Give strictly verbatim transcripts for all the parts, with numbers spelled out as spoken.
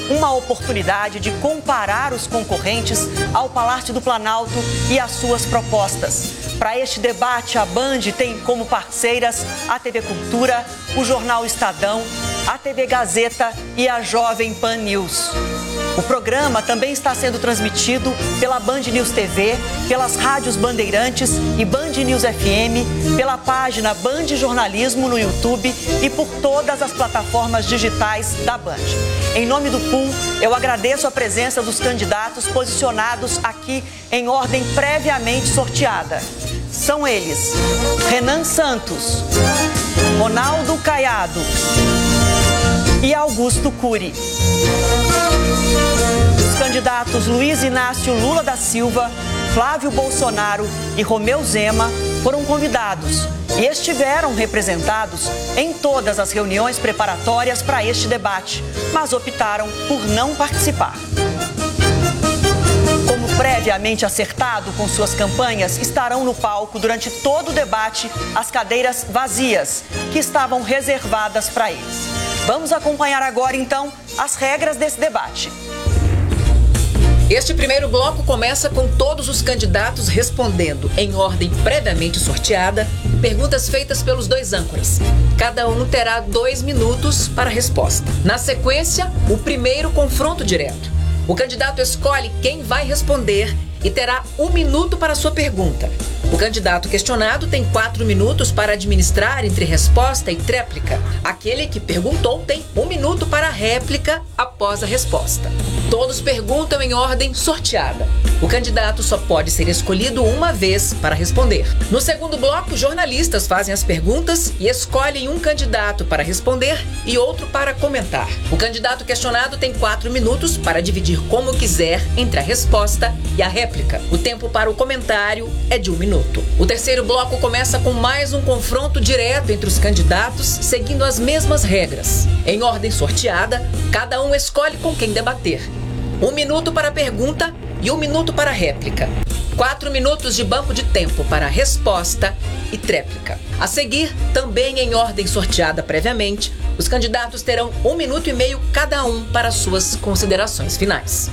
uma oportunidade de comparar os concorrentes ao Palácio do Planalto e as suas propostas. Para este debate, a Band tem como parceiras a T V Cultura, o Jornal Estadão, a T V Gazeta e a Jovem Pan News. O programa também está sendo transmitido pela Band News T V, pelas rádios Bandeirantes e Band News F M, pela página Band Jornalismo no YouTube e por todas as plataformas digitais da Band. Em nome do Pool, eu agradeço a presença dos candidatos posicionados aqui em ordem previamente sorteada. São eles: Renan Santos, Ronaldo Caiado e Augusto Cury. Os candidatos Luiz Inácio Lula da Silva, Flávio Bolsonaro e Romeu Zema foram convidados e estiveram representados em todas as reuniões preparatórias para este debate, mas optaram por não participar. Como previamente acertado com suas campanhas, estarão no palco durante todo o debate as cadeiras vazias, que estavam reservadas para eles. Vamos acompanhar agora, então, as regras desse debate. Este primeiro bloco começa com todos os candidatos respondendo, em ordem previamente sorteada, perguntas feitas pelos dois âncoras. Cada um terá dois minutos para a resposta. Na sequência, o primeiro confronto direto. O candidato escolhe quem vai responder e terá um minuto para a sua pergunta. O candidato questionado tem quatro minutos para administrar entre resposta e tréplica. Aquele que perguntou tem um minuto para a réplica após a resposta. Todos perguntam em ordem sorteada. O candidato só pode ser escolhido uma vez para responder. No segundo bloco, jornalistas fazem as perguntas e escolhem um candidato para responder e outro para comentar. O candidato questionado tem quatro minutos para dividir como quiser entre a resposta e a réplica. O tempo para o comentário é de um minuto. O terceiro bloco começa com mais um confronto direto entre os candidatos, seguindo as mesmas regras. Em ordem sorteada, cada um escolhe com quem debater. Um minuto para a pergunta e um minuto para a réplica. Quatro minutos de banco de tempo para a resposta e tréplica. A seguir, também em ordem sorteada previamente, os candidatos terão um minuto e meio cada um para suas considerações finais.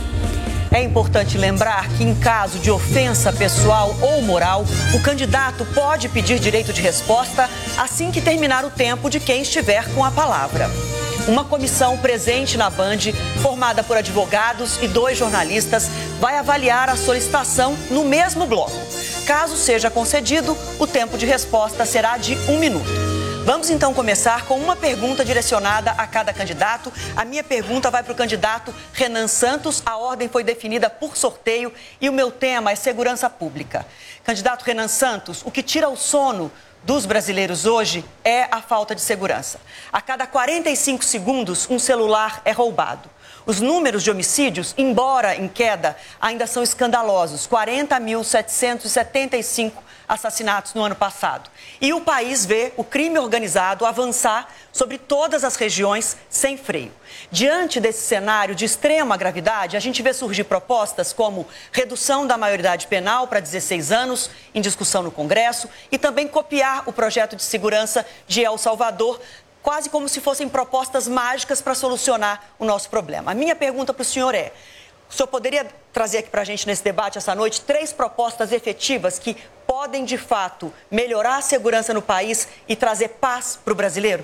É importante lembrar que, em caso de ofensa pessoal ou moral, o candidato pode pedir direito de resposta assim que terminar o tempo de quem estiver com a palavra. Uma comissão presente na Band, formada por advogados e dois jornalistas, vai avaliar a solicitação no mesmo bloco. Caso seja concedido, o tempo de resposta será de um minuto. Vamos então começar com uma pergunta direcionada a cada candidato. A minha pergunta vai para o candidato Renan Santos. A ordem foi definida por sorteio e o meu tema é segurança pública. Candidato Renan Santos, o que tira o sono dos brasileiros hoje é a falta de segurança. A cada quarenta e cinco segundos, um celular é roubado. Os números de homicídios, embora em queda, ainda são escandalosos. quarenta mil setecentos e setenta e cinco assassinatos no ano passado. E o país vê o crime organizado avançar sobre todas as regiões sem freio. Diante desse cenário de extrema gravidade, a gente vê surgir propostas como redução da maioridade penal para dezesseis anos, em discussão no Congresso, e também copiar o projeto de segurança de El Salvador, quase como se fossem propostas mágicas para solucionar o nosso problema. A minha pergunta para o senhor é: o senhor poderia trazer aqui para a gente nesse debate essa noite três propostas efetivas que podem, de fato, melhorar a segurança no país e trazer paz para o brasileiro?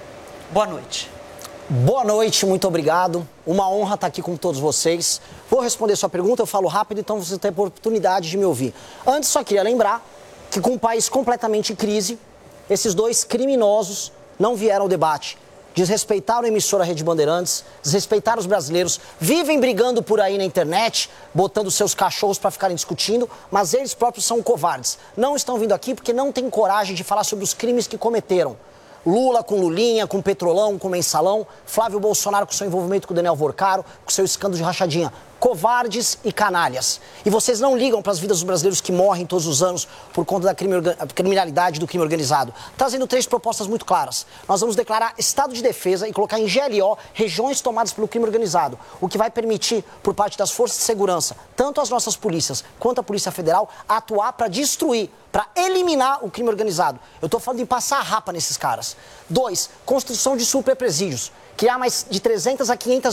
Boa noite. Boa noite, muito obrigado. Uma honra estar aqui com todos vocês. Vou responder sua pergunta, eu falo rápido, então você tem a oportunidade de me ouvir. Antes, só queria lembrar que com um país completamente em crise, esses dois criminosos não vieram ao debate. Desrespeitaram a emissora Rede Bandeirantes, desrespeitaram os brasileiros, vivem brigando por aí na internet, botando seus cachorros para ficarem discutindo, mas eles próprios são covardes. Não estão vindo aqui porque não têm coragem de falar sobre os crimes que cometeram. Lula com Lulinha, com Petrolão, com Mensalão, Flávio Bolsonaro com seu envolvimento com o Daniel Vorcaro, com seu escândalo de rachadinha. Covardes e canalhas. E vocês não ligam para as vidas dos brasileiros que morrem todos os anos por conta da crime, criminalidade do crime organizado. Trazendo três propostas muito claras. Nós vamos declarar estado de defesa e colocar em G L O regiões tomadas pelo crime organizado, o que vai permitir, por parte das forças de segurança, tanto as nossas polícias quanto a Polícia Federal, atuar para destruir, para eliminar o crime organizado. Eu estou falando em passar a rapa nesses caras. Dois, construção de superpresídios. Criar mais de trezentas a quinhentas